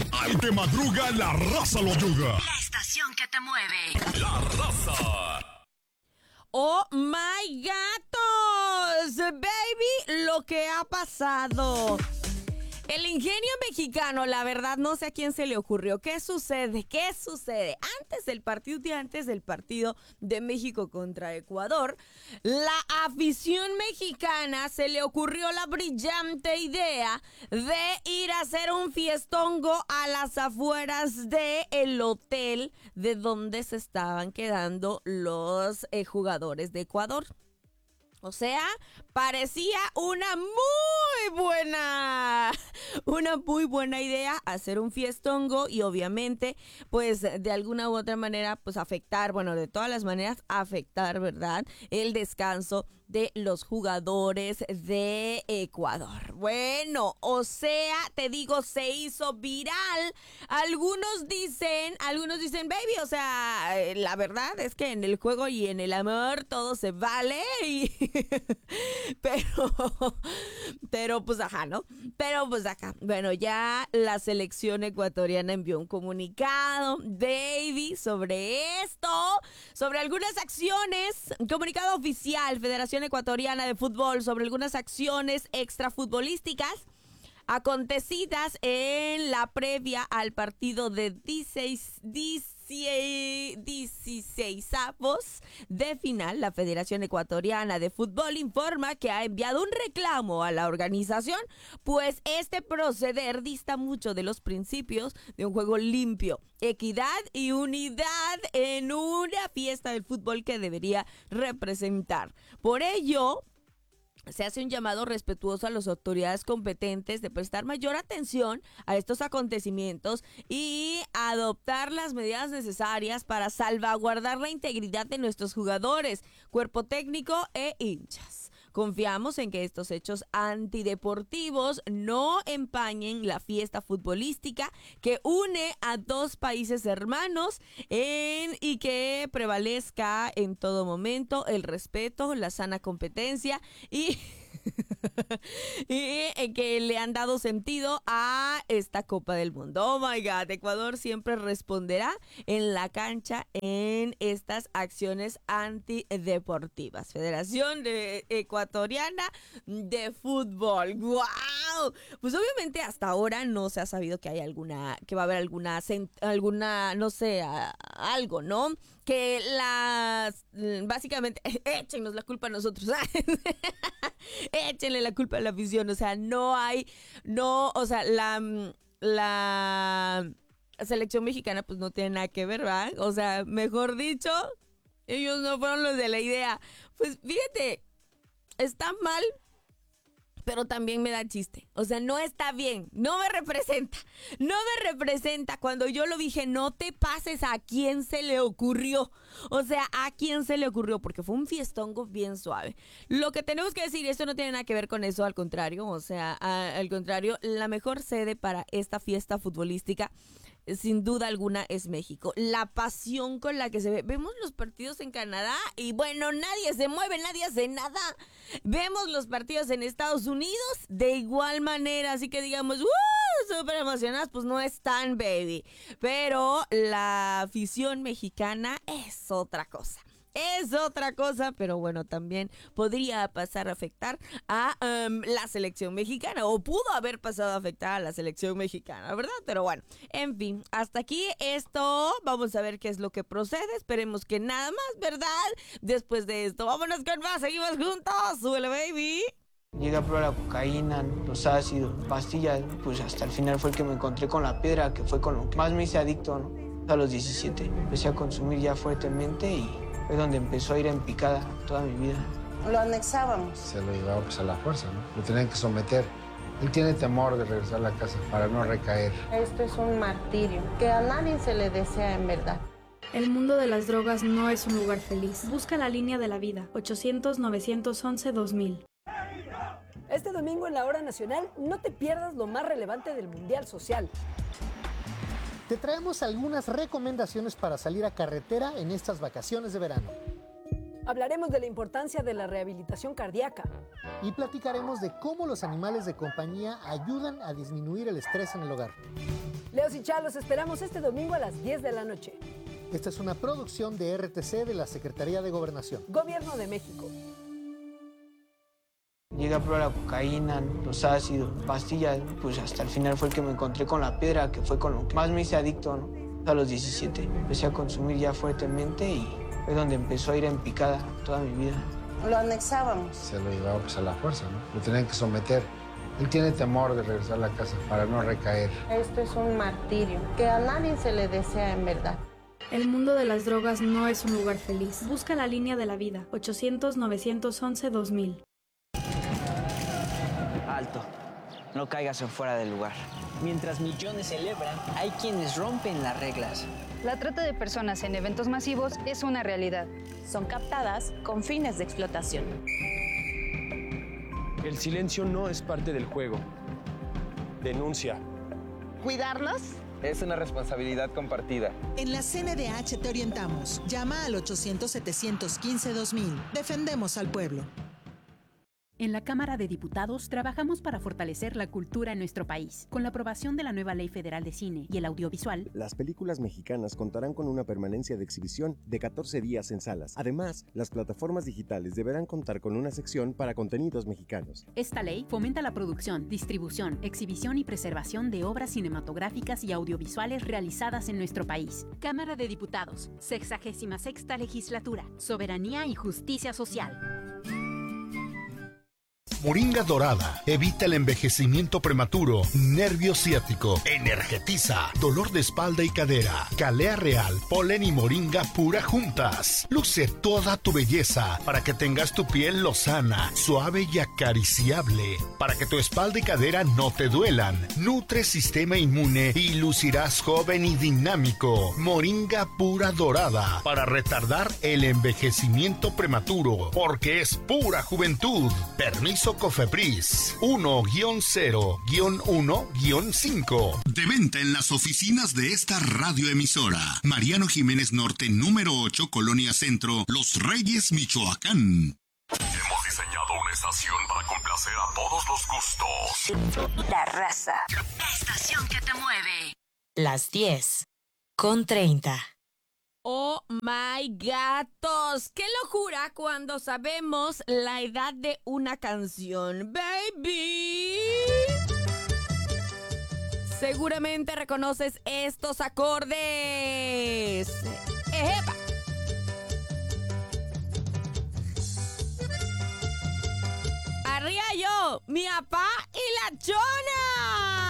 Al que madruga, la raza lo ayuda. La estación que te mueve. La raza. ¡Oh, my gatos! Baby, lo que ha pasado. El ingenio mexicano, la verdad, no sé a quién se le ocurrió. ¿Qué sucede? ¿Qué sucede? Un día antes del partido de México contra Ecuador, la afición mexicana se le ocurrió la brillante idea de ir a hacer un fiestongo a las afueras del hotel de donde se estaban quedando los jugadores de Ecuador. O sea, parecía una muy buena idea hacer un fiestongo y obviamente, pues de alguna u otra manera, pues de todas las maneras afectar, ¿verdad? El descanso de los jugadores de Ecuador. Bueno, o sea, te digo, se hizo viral. Algunos dicen, baby, o sea, la verdad es que en el juego y en el amor todo se vale. Pero pues ajá, ¿no? Pero pues acá, bueno, ya la selección ecuatoriana envió un comunicado, baby, sobre esto, sobre algunas acciones, comunicado oficial, Federación Ecuatoriana de Fútbol, sobre algunas acciones extrafutbolísticas acontecidas en la previa al partido de 16avos de final. La Federación Ecuatoriana de Fútbol informa que ha enviado un reclamo a la organización, pues este proceder dista mucho de los principios de un juego limpio, equidad y unidad en una fiesta del fútbol que debería representar. Por ello, se hace un llamado respetuoso a las autoridades competentes de prestar mayor atención a estos acontecimientos y adoptar las medidas necesarias para salvaguardar la integridad de nuestros jugadores, cuerpo técnico e hinchas. Confiamos en que estos hechos antideportivos no empañen la fiesta futbolística que une a dos países hermanos y que prevalezca en todo momento el respeto, la sana competencia y que le han dado sentido a esta Copa del Mundo. Oh my God, Ecuador siempre responderá en la cancha en estas acciones antideportivas. Federación Ecuatoriana de Fútbol. ¡Wow! Pues obviamente hasta ahora no se ha sabido que va a haber alguna, no sé, algo, ¿no? Que básicamente, échenos la culpa a nosotros. Échenle la culpa a la afición, o sea, la selección mexicana pues no tiene nada que ver, ¿verdad? O sea, mejor dicho, ellos no fueron los de la idea. Pues fíjate, está mal, pero también me da chiste. O sea, no está bien, no me representa. Cuando yo lo dije, no te pases, ¿a quién se le ocurrió? O sea, ¿a quién se le ocurrió? Porque fue un fiestongo bien suave. Lo que tenemos que decir, esto no tiene nada que ver con eso, al contrario. O sea, al contrario, la mejor sede para esta fiesta futbolística, sin duda alguna, es México. La pasión con la que se ve. Vemos los partidos en Canadá y bueno, nadie se mueve, nadie hace nada. Vemos los partidos en Estados Unidos de igual manera, así que digamos, súper emocionadas, pues no están, baby. Pero la afición mexicana es otra cosa. Pero bueno, también podría pasar a afectar a la selección mexicana, o pudo haber pasado a afectar a la selección mexicana, ¿verdad? Pero bueno, en fin, hasta aquí esto, vamos a ver qué es lo que procede, esperemos que nada más, ¿verdad? Después de esto, vámonos con más, seguimos juntos, súbele, baby. Llegué a probar la cocaína, los ácidos, pastillas, pues hasta el final fue el que me encontré con la piedra, que fue con lo que más me hice adicto, ¿no? A los 17 empecé a consumir ya fuertemente y fue donde empezó a ir en picada toda mi vida. Lo anexábamos. Se lo llevaba pues a la fuerza, ¿no? Lo tenían que someter. Él tiene temor de regresar a la casa para no recaer. Esto es un martirio que a nadie se le desea en verdad. El mundo de las drogas no es un lugar feliz. Busca la línea de la vida. 800-911-2000. Este domingo en la Hora Nacional no te pierdas lo más relevante del Mundial Social. Te traemos algunas recomendaciones para salir a carretera en estas vacaciones de verano. Hablaremos de la importancia de la rehabilitación cardíaca. Y platicaremos de cómo los animales de compañía ayudan a disminuir el estrés en el hogar. Leos y Chá, los esperamos este domingo a las 10 de la noche. Esta es una producción de RTC de la Secretaría de Gobernación. Gobierno de México. Llegué a probar la cocaína, los ácidos, pastillas, pues hasta el final fue el que me encontré con la piedra, que fue con lo que más me hice adicto, ¿no? A los 17 empecé a consumir ya fuertemente y fue donde empezó a ir en picada toda mi vida. Lo anexábamos. Se lo llevaba pues a la fuerza, ¿no? Lo tenían que someter. Él tiene temor de regresar a la casa para no recaer. Esto es un martirio que a nadie se le desea en verdad. El mundo de las drogas no es un lugar feliz. Busca la línea de la vida. 800-911-2000. Alto. No caigas en fuera del lugar. Mientras millones celebran, hay quienes rompen las reglas. La trata de personas en eventos masivos es una realidad. Son captadas con fines de explotación. El silencio no es parte del juego. Denuncia. ¿Cuidarlos? Es una responsabilidad compartida. En la CNDH te orientamos. Llama al 800-715-2000. Defendemos al pueblo. En la Cámara de Diputados trabajamos para fortalecer la cultura en nuestro país. Con la aprobación de la nueva Ley Federal de Cine y el Audiovisual, las películas mexicanas contarán con una permanencia de exhibición de 14 días en salas. Además, las plataformas digitales deberán contar con una sección para contenidos mexicanos. Esta ley fomenta la producción, distribución, exhibición y preservación de obras cinematográficas y audiovisuales realizadas en nuestro país. Cámara de Diputados, 66ª Legislatura, Soberanía y Justicia Social. Moringa Dorada evita el envejecimiento prematuro, nervio ciático, energetiza, dolor de espalda y cadera. Calea Real, polen y moringa pura juntas. Luce toda tu belleza para que tengas tu piel lozana, suave y acariciable. Para que tu espalda y cadera no te duelan. Nutre sistema inmune y lucirás joven y dinámico. Moringa pura dorada para retardar el envejecimiento prematuro, porque es pura juventud. Permiso Cofepris 1-0-1-5. De venta en las oficinas de esta radioemisora. Mariano Jiménez Norte, número 8, Colonia Centro, Los Reyes, Michoacán. Hemos diseñado una estación para complacer a todos los gustos. La raza. Estación que te mueve. Las 10:30. Oh my gatos, qué locura cuando sabemos la edad de una canción, baby. Seguramente reconoces estos acordes. ¡Ejepa! Arriba yo, mi papá y la chona.